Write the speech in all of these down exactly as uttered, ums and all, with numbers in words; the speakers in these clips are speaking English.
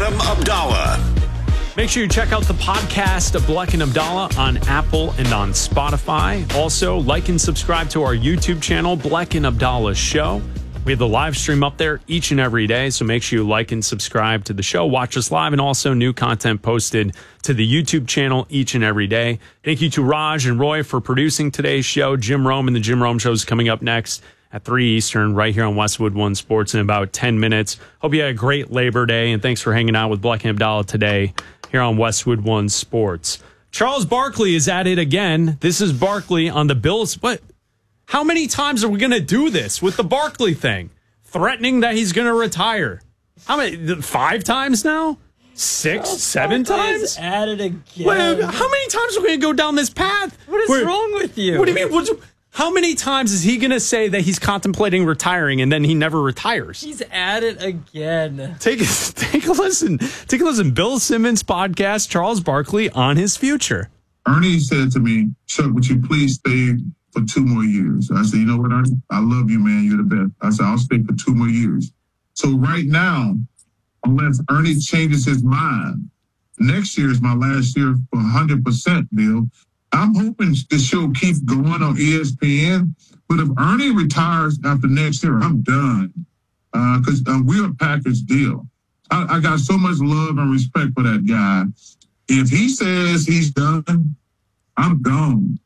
Adam Abdallah. Make sure you check out the podcast of Bleck and Abdallah on Apple and on Spotify. Also, like and subscribe to our YouTube channel, Bleck and Abdallah Show. We have the live stream up there each and every day, so make sure you like and subscribe to the show. Watch us live, and also new content posted to the YouTube channel each and every day. Thank you to Raj and Roy for producing today's show. Jim Rome and the Jim Rome Show is coming up next at three Eastern right here on Westwood One Sports in about ten minutes. Hope you had a great Labor Day, and thanks for hanging out with Bleck and Abdallah today here on Westwood One Sports. Charles Barkley is at it again. This is Barkley on the Bills. What? How many times are we going to do this with the Barkley thing? Threatening that he's going to retire. How many? Five times now? Six? Charles seven Barkley times? is at it again. Wait, how many times are we going to go down this path? What is Where, wrong with you? What do you mean? What's, how many times is he going to say that he's contemplating retiring and then he never retires? He's at it again. Take, take a listen. Take a listen. Bill Simmons podcast, Charles Barkley on his future. Ernie said to me, Chuck, would you please stay for two more years? I said, you know what, Ernie? I love you, man. You're the best. I said, I'll stay for two more years. So right now, unless Ernie changes his mind, next year is my last year for one hundred percent, Bill. I'm hoping the show keeps going on E S P N. But if Ernie retires after next year, I'm done. Because uh, uh, we're a package deal. I, I got so much love and respect for that guy. If he says he's done, I'm gone.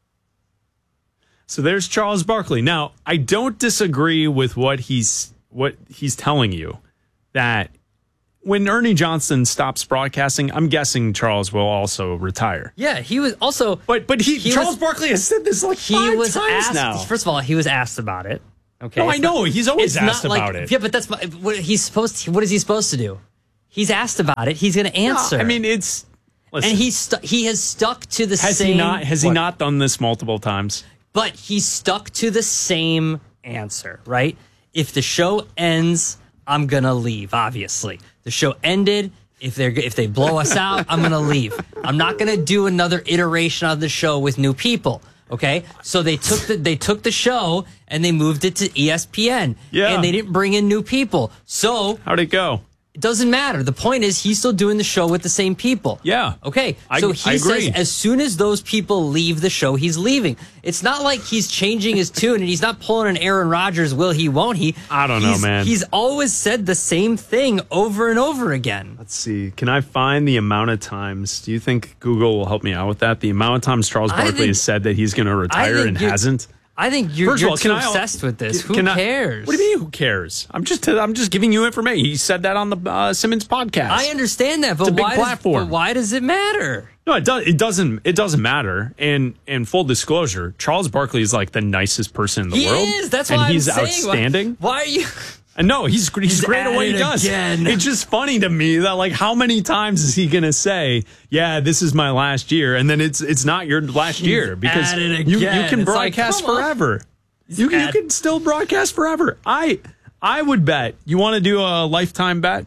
So there's Charles Barkley. Now, I don't disagree with what he's what he's telling you, that when Ernie Johnson stops broadcasting, I'm guessing Charles will also retire. Yeah, he was also... But but he, he Charles was, Barkley has said this like he five was times asked, now. First of all, he was asked about it. Okay, No, I know. Not, he's always asked not about like, it. Yeah, but that's what he's supposed to, what is he supposed to do? He's asked about it. He's going to answer. No, I mean, it's... Listen, and he's stu- he has stuck to the has same... He not, has what? he not done this multiple times? But he's stuck to the same answer, right? If the show ends, I'm going to leave, obviously. The show ended. If they're if they blow us out, I'm going to leave. I'm not going to do another iteration of the show with new people, okay? So they took the they took the show and they moved it to E S P N. Yeah. And they didn't bring in new people. So How'd it go? it doesn't matter. The point is he's still doing the show with the same people. Yeah. Okay. I- So he I agree. says as soon as those people leave the show, he's leaving. It's not like he's changing his tune and he's not pulling an Aaron Rodgers, will he, won't he? I don't know, He's- man. He's always said the same thing over and over again. Let's see. Can I find the amount of times? Do you think Google will help me out with that? The amount of times Charles I Barkley think- has said that he's going to retire think and you're- hasn't? I think you're, First you're of all, too can I- obsessed with this. Who Can I- cares? What do you mean? Who cares? I'm just I'm just giving you information. He said that on the uh, Simmons podcast. I understand that, but It's a big why, platform. Does, but why does it matter? No, it does. It doesn't. It doesn't matter. And and full disclosure, Charles Barkley is like the nicest person in the He world. is. That's and why he's I'm saying. outstanding. Why, why are you... And no, he's he's, He's great at at what he it does. again. It's just funny to me that like how many times is he gonna say, "Yeah, this is my last year," and then it's it's not your last year because at it you you again. can It's like, broadcast come on. forever. You you at- can still broadcast forever. I I would bet. You want to do a lifetime bet?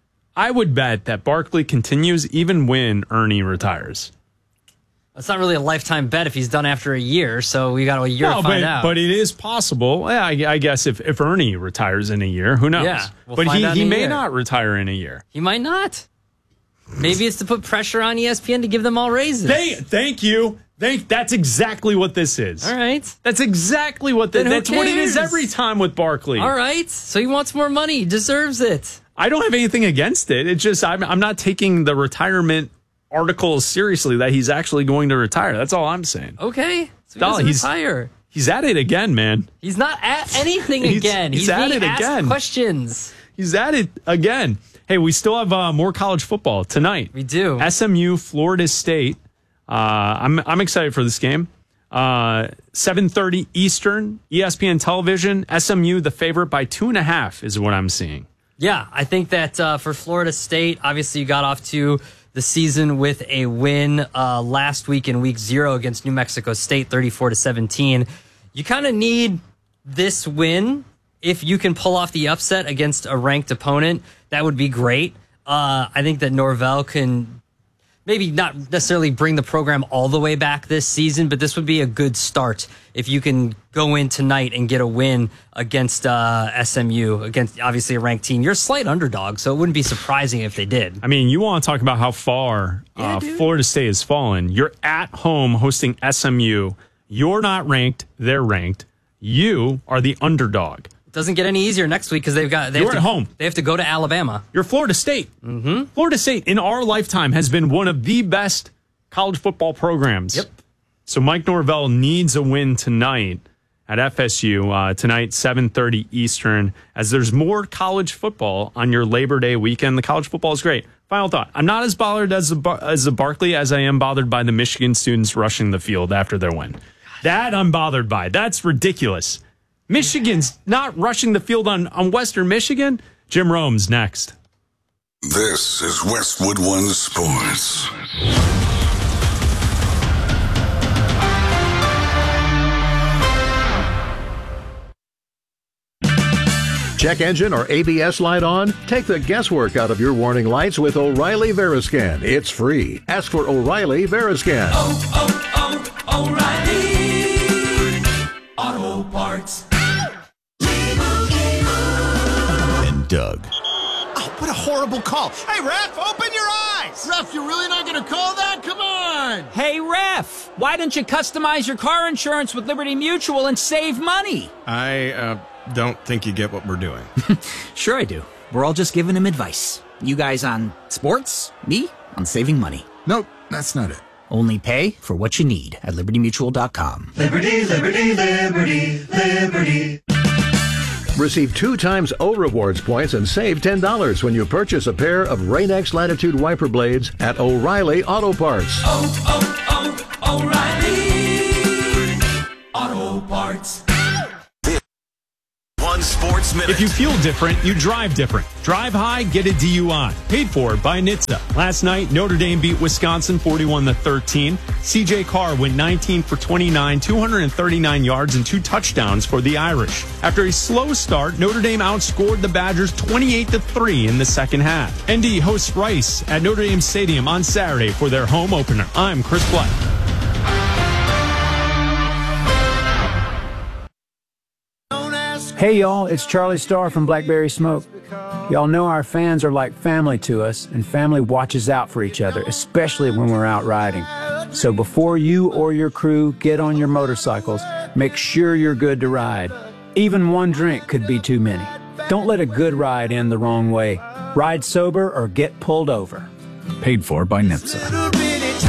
I would bet that Barkley continues even when Ernie retires. It's not really a lifetime bet if he's done after a year, so we got a year No, to find but, out. but it is possible. Yeah, I, I guess if, if Ernie retires in a year, who knows? Yeah, we'll but find he, out he in a may year. not retire in a year. He might not. Maybe it's to put pressure on E S P N to give them all raises. They, thank you. Thank, that's exactly what this is. all right. That's exactly what the, Then who that's what it is cares? every time with Barkley. All right. So he wants more money. He deserves it. I don't have anything against it. It's just I'm, I'm not taking the retirement articles seriously that he's actually going to retire. That's all I'm saying. Okay. So he Dolly, doesn't he's- retire. He's at it again, man. He's not at anything He's- again. he's He's, at being it asked again. questions. He's at it again. Hey, we still have uh, more college football tonight. We do. S M U, Florida State. Uh, I'm I'm excited for this game. Uh, seven thirty Eastern, E S P N Television. S M U, the favorite by two and a half, is what I'm seeing. Yeah, I think that uh, for Florida State, obviously you got off to the season with a win uh, last week in week zero against New Mexico State, thirty-four to seventeen. You kind of need this win. If you can pull off the upset against a ranked opponent, that would be great. Uh, I think that Norvell can maybe not necessarily bring the program all the way back this season, but this would be a good start if you can go in tonight and get a win against uh, S M U, against obviously a ranked team. You're a slight underdog, so it wouldn't be surprising if they did. I mean, you want to talk about how far Yeah, uh, dude. Florida State has fallen. You're at home hosting S M U. You're not ranked. They're ranked. You are the underdog. It doesn't get any easier next week because they've got they You're have at to, home. They have to go to Alabama. You're Florida State. Mm-hmm. Florida State, in our lifetime, has been one of the best college football programs. Yep. So Mike Norvell needs a win tonight at F S U, uh, tonight, seven thirty Eastern, as there's more college football on your Labor Day weekend. The college football is great. Final thought. I'm not as bothered as a, as a Barkley as I am bothered by the Michigan students rushing the field after their win. That I'm bothered by. That's ridiculous. Michigan's not rushing the field on, on Western Michigan. Jim Rome's next. This is Westwood One Sports. Check engine or A B S light on? Take the guesswork out of your warning lights with O'Reilly Veriscan. It's free. Ask for O'Reilly Veriscan. Oh, oh, oh, O'Reilly Auto Parts. And Doug. Oh, what a horrible call. Hey, ref, open your eyes. Ref, you're really not going to call that? Come on. Hey, ref, why don't you customize your car insurance with Liberty Mutual and save money? I uh, don't think you get what we're doing. Sure I do. We're all just giving him advice. You guys on sports, me on saving money. Nope, that's not it. Only pay for what you need at liberty mutual dot com. Liberty, liberty, liberty, liberty. Receive two times O Rewards points and save ten dollars when you purchase a pair of Rain-X Latitude wiper blades at O'Reilly Auto Parts. Oh, oh, oh, O'Reilly Auto Parts. One Sports Minute. If you feel different, you drive different. Drive high, get a D U I. Paid for by N H T S A. Last night, Notre Dame beat Wisconsin forty-one to thirteen. C J Carr went nineteen for twenty-nine, two hundred thirty-nine yards and two touchdowns for the Irish. After a slow start, Notre Dame outscored the Badgers twenty-eight to three in the second half. N D hosts Rice at Notre Dame Stadium on Saturday for their home opener. I'm Chris Black. Hey y'all, it's Charlie Starr from Blackberry Smoke. Y'all know our fans are like family to us, and family watches out for each other, especially when we're out riding. So before you or your crew get on your motorcycles, make sure you're good to ride. Even one drink could be too many. Don't let a good ride end the wrong way. Ride sober or get pulled over. Paid for by N H T S A.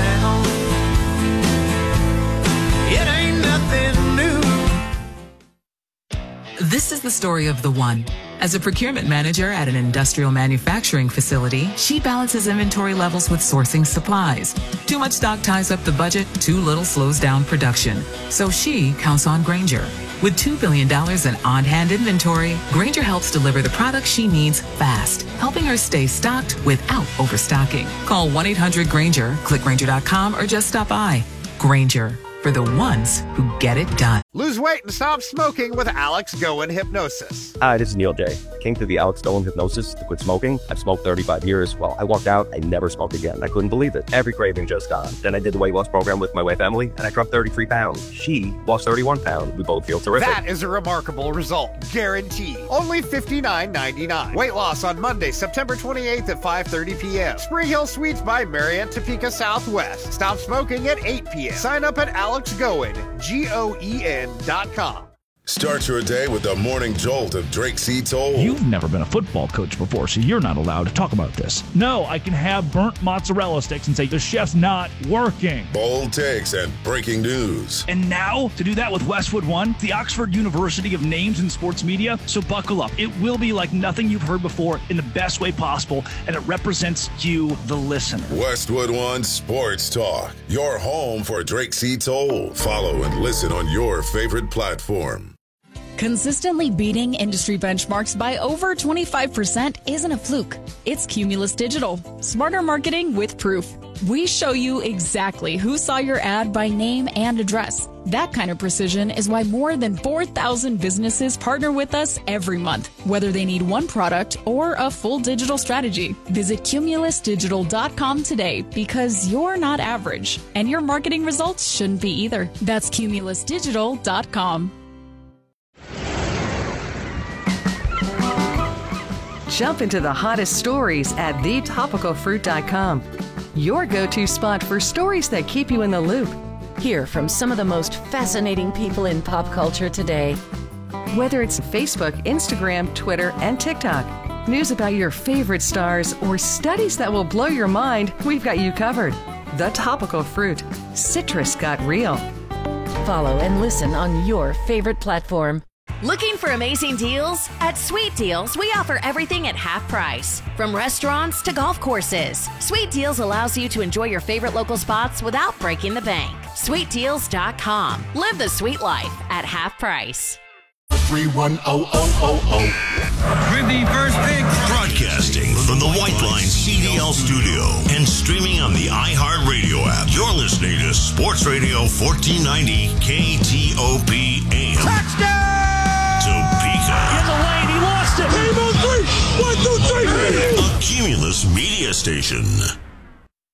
This is the story of the one. As a procurement manager at an industrial manufacturing facility, she balances inventory levels with sourcing supplies. Too much stock ties up the budget, too little slows down production. So she counts on Grainger. With two billion dollars in on-hand inventory, Grainger helps deliver the products she needs fast, helping her stay stocked without overstocking. Call one eight hundred Grainger, click Grainger dot com, or just stop by. Grainger, for the ones who get it done. Lose weight and stop smoking with Alex Goen Hypnosis. Hi, this is Neil J. Came through the Alex Goen Hypnosis to quit smoking. I've smoked thirty-five years. Well, I walked out, I never smoked again. I couldn't believe it. Every craving just gone. Then I did the weight loss program with my wife, Emily, and I dropped thirty-three pounds. She lost thirty-one pounds. We both feel terrific. That is a remarkable result. Guaranteed. Only fifty-nine ninety-nine. Weight loss on Monday, September twenty-eighth at five thirty p.m. Spring Hill Suites by Marriott, Topeka Southwest. Stop smoking at eight p.m. Sign up at Alex Goen, G O E N dot com. Start your day with the morning jolt of Drake C. Toll. You've never been a football coach before, so you're not allowed to talk about this. No, I can have burnt mozzarella sticks and say the chef's not working. Bold takes and breaking news. And now, to do that with Westwood One, the Oxford University of names in sports media, so buckle up. It will be like nothing you've heard before in the best way possible, and it represents you, the listener. Westwood One Sports Talk, your home for Drake C. Toll. Follow and listen on your favorite platform. Consistently beating industry benchmarks by over twenty-five percent isn't a fluke. It's Cumulus Digital. Smarter marketing with proof. We show you exactly who saw your ad by name and address. That kind of precision is why more than four thousand businesses partner with us every month, whether they need one product or a full digital strategy. Visit cumulus digital dot com today because you're not average, and your marketing results shouldn't be either. That's cumulus digital dot com. Jump into the hottest stories at the topical fruit dot com. Your go-to spot for stories that keep you in the loop. Hear from some of the most fascinating people in pop culture today. Whether it's Facebook, Instagram, Twitter, and TikTok, news about your favorite stars, or studies that will blow your mind, we've got you covered. The Topical Fruit. Citrus got real. Follow and listen on your favorite platform. Looking for amazing deals? At Sweet Deals, we offer everything at half price. From restaurants to golf courses, Sweet Deals allows you to enjoy your favorite local spots without breaking the bank. sweet deals dot com. Live the sweet life at half price. three one zero zero zero zero. With the first pick. Broadcasting from the White Line C D L studio and streaming on the iHeartRadio app. You're listening to Sports Radio fourteen ninety K T O P A M. Touchdown! Topeka. In the lane, he lost it. Game on three. One, two, three. A Cumulus media station.